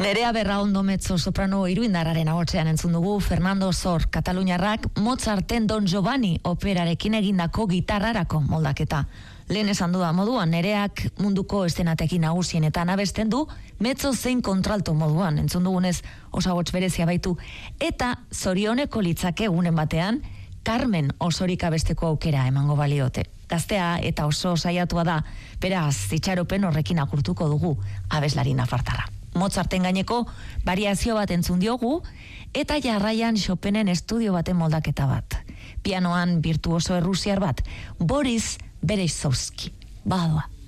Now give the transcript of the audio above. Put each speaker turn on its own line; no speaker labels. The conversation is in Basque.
Nerea Berraondo mezzo soprano iruindarraren ahotsean entzun dugu. Fernando Sor kataluniarrak Mozarten Don Giovanni operarekin egindako gitarrarako moldaketa. Lehen esan duda moduan, Nereak munduko estenatekin nagusienetan abesten du, mezzo zein kontralto moduan, entzun dugunez osagots berezia baitu, eta zorioneko litzake egunen batean, Carmen Osorik abesteko aukera emango baliote. Gaztea eta oso saiatua da, beraz, itxaropen horrekin agurtuko dugu abeslari nafartarra. Mozarten gaineko variazio bat entzun diogu, eta jarraian Chopinen estudio baten moldaketa bat. Pianoan virtuoso errusiar bat, Boris Berezovski. Badoa.